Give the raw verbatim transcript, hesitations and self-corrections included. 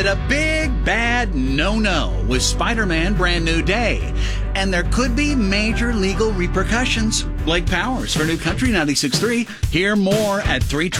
A big bad no-no with Spider-Man Brand New Day. And there could be major legal repercussions. Blake Powers for New Country ninety-six point three. Hear more at three